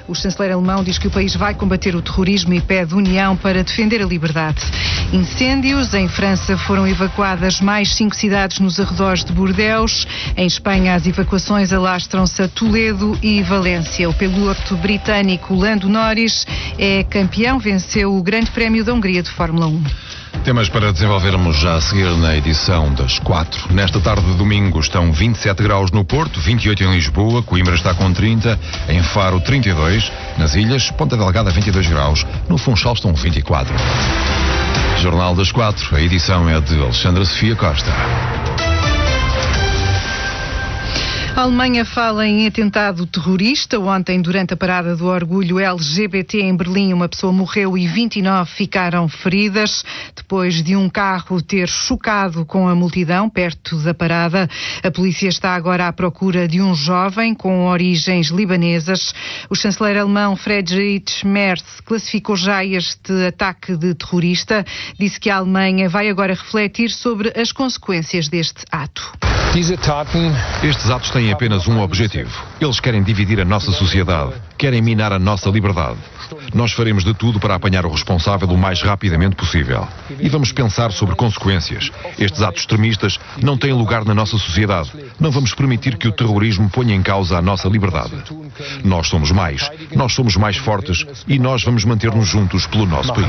O chanceler alemão diz que o país vai combater o terrorismo e pede união para defender a liberdade. Incêndios. Em França foram evacuadas mais 5 cidades nos arredores de Bordeaux. Em Espanha, as evacuações alastram-se a Toledo e Valência. O piloto britânico Lando Norris é campeão, venceu o Grande Prémio da Hungria de Fórmula 1. Temas para desenvolvermos já a seguir na edição das 4. Nesta tarde de domingo estão 27 graus no Porto, 28 em Lisboa, Coimbra está com 30, em Faro 32, nas Ilhas, Ponta Delgada 22 graus, no Funchal estão 24. Jornal das 4, a edição é de Alexandra Sofia Costa. A Alemanha fala em atentado terrorista. Ontem, durante a parada do orgulho LGBT em Berlim, uma pessoa morreu e 29 ficaram feridas, depois de um carro ter chocado com a multidão perto da parada. A polícia está agora à procura de um jovem com origens libanesas. O chanceler alemão Friedrich Merz classificou já este ataque de terrorista. Disse que a Alemanha vai agora refletir sobre as consequências deste ato. Estes atos têm apenas um objetivo. Eles querem dividir a nossa sociedade, querem minar a nossa liberdade. Nós faremos de tudo para apanhar o responsável o mais rapidamente possível. E vamos pensar sobre consequências. Estes atos extremistas não têm lugar na nossa sociedade. Não vamos permitir que o terrorismo ponha em causa a nossa liberdade. Nós somos mais fortes e nós vamos manter-nos juntos pelo nosso país.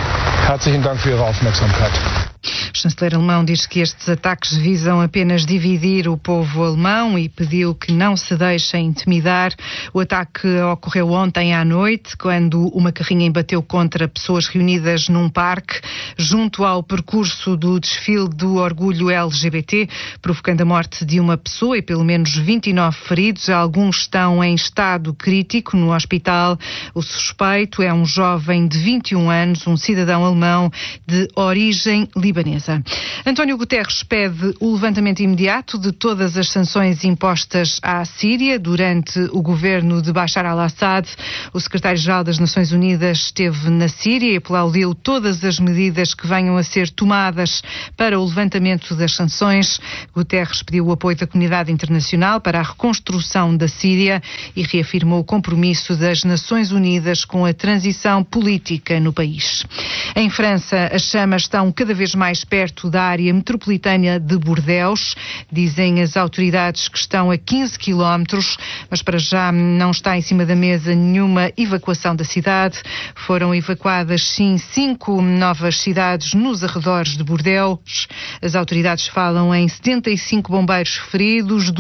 O chanceler alemão diz que estes ataques visam apenas dividir o povo alemão e pediu que não se deixem intimidar. O ataque ocorreu ontem à noite, quando uma carrinha embateu contra pessoas reunidas num parque, junto ao percurso do desfile do orgulho LGBT, provocando a morte de uma pessoa e pelo menos 29 feridos. Alguns estão em estado crítico no hospital. O suspeito é um jovem de 21 anos, um cidadão alemão de origem libanesa. António Guterres pede o levantamento imediato de todas as sanções impostas à Síria durante o governo de Bashar al-Assad. O secretário-geral das Nações Unidas esteve na Síria e aplaudiu todas as medidas que venham a ser tomadas para o levantamento das sanções. Guterres pediu o apoio da comunidade internacional para a reconstrução da Síria e reafirmou o compromisso das Nações Unidas com a transição política no país. Em França, as chamas estão cada vez mais perto da área metropolitana de Bordeaux. Dizem as autoridades que estão a 15 quilómetros, mas para já não está em cima da mesa nenhuma evacuação da cidade. Foram evacuadas, sim, 5 novas cidades nos arredores de Bordeaux. As autoridades falam em 75 bombeiros feridos,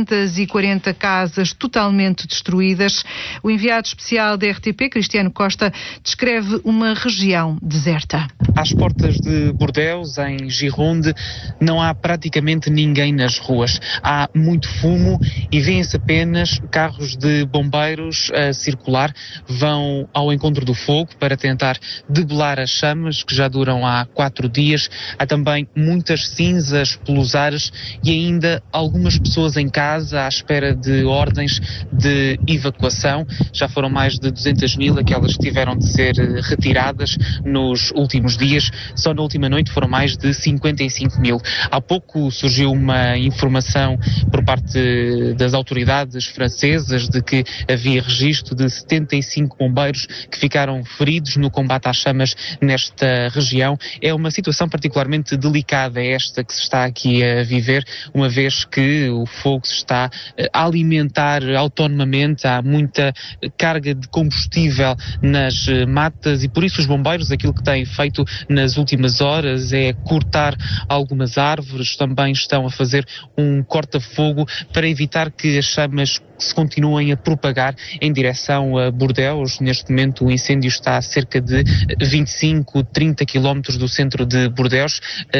240 casas totalmente destruídas. O enviado especial da RTP, Cristiano Costa, descreve uma região deserta. Às portas de Bordeaux, em Gironde, não há praticamente ninguém nas ruas. Há muito fumo e vêem-se apenas carros de bombeiros a circular. Vão ao encontro do fogo para tentar debelar as chamas, que já duram há 4 dias. Há também muitas cinzas pelos ares e ainda algumas pessoas em casa à espera de ordens de evacuação. Já foram mais de 200.000 aquelas que tiveram de ser retiradas nos últimos dias. Só na última noite foram mais de 55.000. Há pouco surgiu uma informação por parte das autoridades francesas de que havia registro de 75 bombeiros que ficaram feridos no combate às chamas nesta região. É uma situação particularmente delicada esta que se está aqui a viver, uma vez que o fogo se está a alimentar autonomamente, há muita carga de combustível nas matas e por isso os bombeiros, aquilo que têm feito nas últimas horas é cortar algumas árvores, também estão a fazer um corta-fogo para evitar que as chamas se continuem a propagar em direção a Bordeaux. Neste momento o incêndio está a cerca de 25, 30 quilómetros do centro de Bordeaux.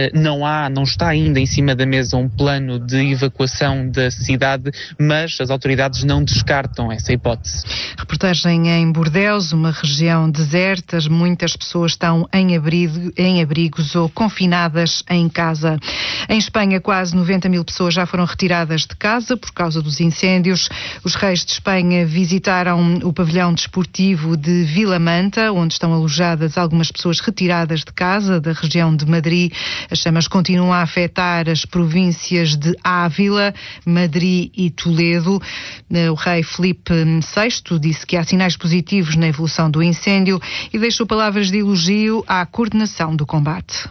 Não está ainda em cima da mesa um plano de evacuação da cidade, mas as autoridades não descartam essa hipótese. Reportagem em Bordeaux, uma região deserta, muitas pessoas estão em abrigos ou confinadas em casa. Em Espanha, quase 90.000 pessoas já foram retiradas de casa por causa dos incêndios. Os reis de Espanha visitaram o pavilhão desportivo de Vilamanta, onde estão alojadas algumas pessoas retiradas de casa da região de Madrid. As chamas continuam a afetar as províncias de Ávila, Madrid e Toledo. O rei Filipe VI disse que há sinais positivos na evolução do incêndio e deixou palavras de elogio à coordenação do combate.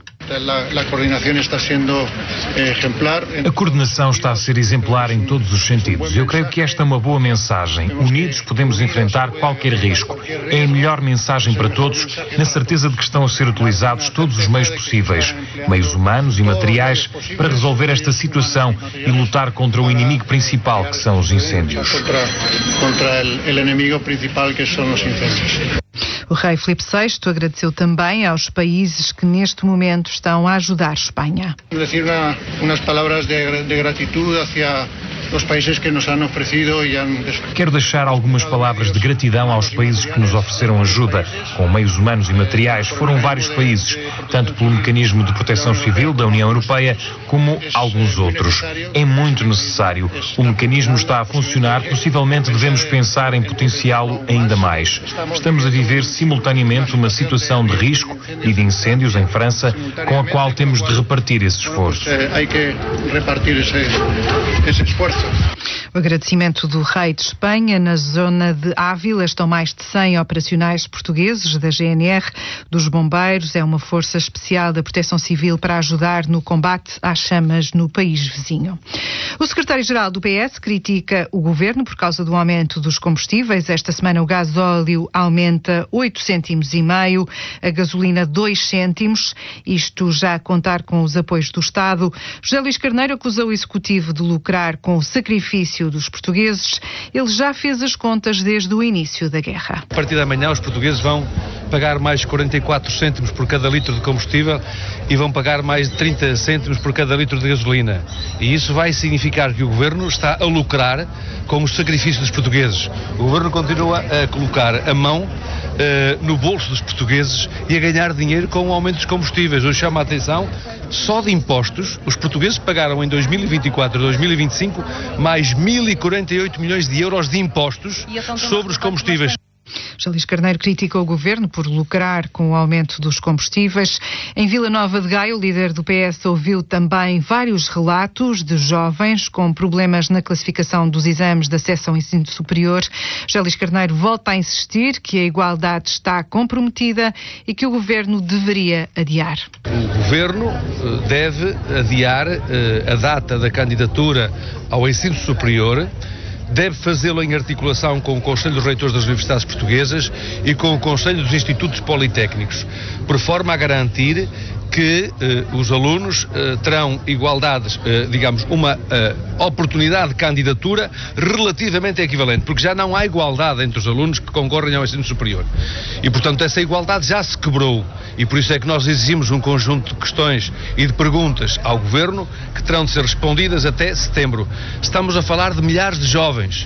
A coordenação está a ser exemplar em todos os sentidos. Eu creio que esta é uma boa mensagem. Unidos podemos enfrentar qualquer risco. É a melhor mensagem para todos, na certeza de que estão a ser utilizados todos os meios possíveis, meios humanos e materiais, para resolver esta situação e lutar contra o inimigo principal, que são os incêndios. O rei Filipe VI agradeceu também aos países que neste momento estão a ajudar a Espanha. Dizer umas palavras de gratidão hacia os países que nos han oferecido e han... Quero deixar algumas palavras de gratidão aos países que nos ofereceram ajuda, com meios humanos e materiais. Foram vários países, tanto pelo mecanismo de proteção civil da União Europeia, como alguns outros. É muito necessário. O mecanismo está a funcionar, possivelmente devemos pensar em potenciá-lo ainda mais. Estamos a viver simultaneamente uma situação de risco e de incêndios em França, com a qual temos de repartir esse esforço. Há que repartir esse esforço. O agradecimento do rei de Espanha. Na zona de Ávila estão mais de 100 operacionais portugueses da GNR, dos bombeiros. É uma força especial da Proteção Civil para ajudar no combate às chamas no país vizinho. O secretário-geral do PS critica o governo por causa do aumento dos combustíveis. Esta semana o gasóleo aumenta 8 cêntimos e meio, a gasolina 2 cêntimos, isto já a contar com os apoios do Estado. José Luís Carneiro acusa o Executivo de lucrar com o sacrifício dos portugueses. Ele já fez as contas desde o início da guerra. A partir da manhã os portugueses vão pagar mais 44 cêntimos por cada litro de combustível e vão pagar mais de 30 cêntimos por cada litro de gasolina. E isso vai significar que o Governo está a lucrar com os sacrifícios dos portugueses. O Governo continua a colocar a mão no bolso dos portugueses e a ganhar dinheiro com o aumento dos combustíveis. Eu chamo a atenção, só de impostos, os portugueses pagaram em 2024 e 2025 mais 1.048 milhões de euros de impostos sobre os combustíveis. José Luís Carneiro critica o governo por lucrar com o aumento dos combustíveis. Em Vila Nova de Gaia, o líder do PS ouviu também vários relatos de jovens com problemas na classificação dos exames de acesso ao ensino superior. José Luís Carneiro volta a insistir que a igualdade está comprometida e que o governo deveria adiar. O governo deve adiar a data da candidatura ao ensino superior. Deve fazê-lo em articulação com o Conselho dos Reitores das Universidades Portuguesas e com o Conselho dos Institutos Politécnicos, por forma a garantir que os alunos terão igualdades, uma oportunidade de candidatura relativamente equivalente, porque já não há igualdade entre os alunos que concorrem ao ensino superior. E, portanto, essa igualdade já se quebrou. E por isso é que nós exigimos um conjunto de questões e de perguntas ao Governo que terão de ser respondidas até setembro. Estamos a falar de milhares de jovens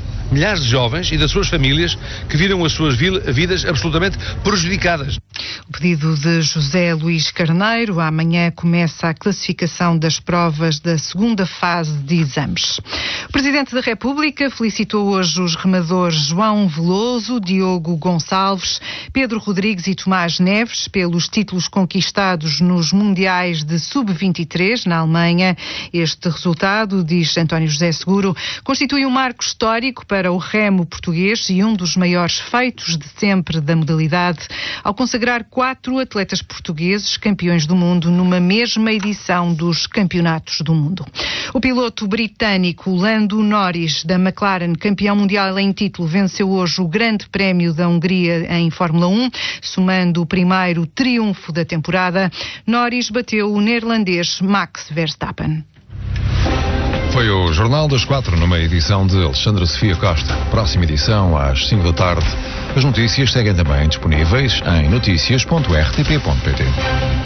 e das suas famílias que viram as suas vidas absolutamente prejudicadas. O pedido de José Luís Carneiro. Amanhã começa a classificação das provas da segunda fase de exames. O Presidente da República felicitou hoje os remadores João Veloso, Diogo Gonçalves, Pedro Rodrigues e Tomás Neves pelos títulos conquistados nos Mundiais de Sub-23 na Alemanha. Este resultado, diz António José Seguro, constitui um marco histórico para o remo português e um dos maiores feitos de sempre da modalidade, ao consagrar 4 atletas portugueses campeões do mundo numa mesma edição dos Campeonatos do Mundo. O piloto britânico Lando Norris, da McLaren, campeão mundial em título, venceu hoje o Grande Prémio da Hungria em Fórmula 1, somando o primeiro triunfo da temporada. Norris bateu o neerlandês Max Verstappen. Foi o Jornal das 4, numa edição de Alexandra Sofia Costa. Próxima edição às 5 da tarde. As notícias seguem também disponíveis em noticias.rtp.pt.